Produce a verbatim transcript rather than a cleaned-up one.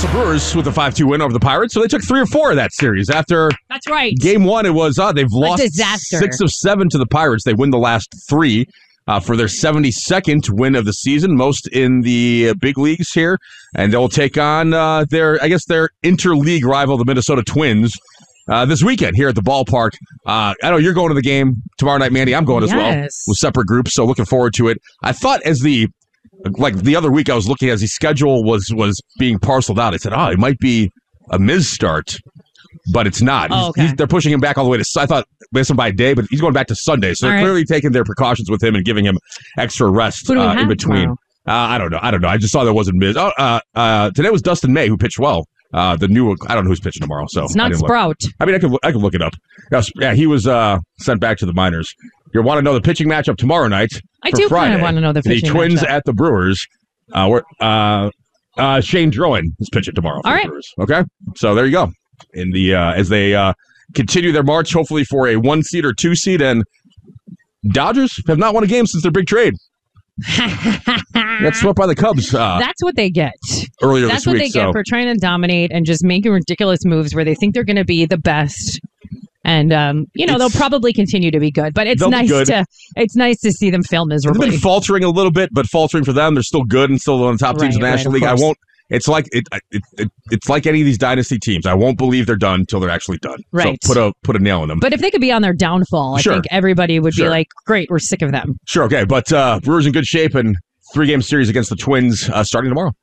Russell Brewers with a five two win over the Pirates. So they took three or four of that series. After That's right. game one, it was, uh, they've lost disaster. six of seven to the Pirates. They win the last three uh, for their seventy-second win of the season, most in the uh, big leagues here. And they'll take on uh, their, I guess, their interleague rival, the Minnesota Twins, uh, this weekend here at the ballpark. Uh, I know you're going to the game tomorrow night, Mandy. I'm going as well Yes. with separate groups, so looking forward to it. I thought as the Like the other week, I was looking as the schedule was was being parceled out. I said, "Oh, it might be a Miz start," but it's not. Oh, He's- okay. he's- they're pushing him back all the way to. I thought based on by day, but he's going back to Sunday. So All they're right. clearly taking their precautions with him and giving him extra rest Who do we uh, in have between. tomorrow? Uh, I don't know. I don't know. I just saw there wasn't Miz. Oh, uh, uh, today was Dustin May who pitched well. Uh, the new. I don't know who's pitching tomorrow. So It's I not didn't look. Sprout. I mean, I could I could look it up. Yes, yeah, he was uh, sent back to the minors. You want to know the pitching matchup tomorrow night? I for do Friday. kind of want to know the The pitching Twins matchup. at the Brewers. Uh, we're, uh, uh, Shane Drowan is pitching tomorrow. For All the right. Brewers. Okay, so there you go. In the uh, as they uh, continue their march, hopefully for a one seed or two seed, and Dodgers have not won a game since their big trade. Got swept by the Cubs uh, That's what they get. earlier That's this what week. they so get for trying to dominate and just making ridiculous moves where they think they're going to be the best. And um, you know It's- they'll probably continue to be good, but it's They'll be nice good. to it's nice to see them fail they've miserably. been faltering a little bit, but faltering for them, they're still good and still on the top teams in the Right, right, National of League. I course. won't. It's like it, it, it. It's like any of these dynasty teams. I won't believe they're done until they're actually done. Right. So put a put a nail in them. But if they could be on their downfall, I Sure. think everybody would Sure. be like, "Great, we're sick of them." Sure, okay. But uh, Brewers in good shape and three-game series against the Twins uh, starting tomorrow.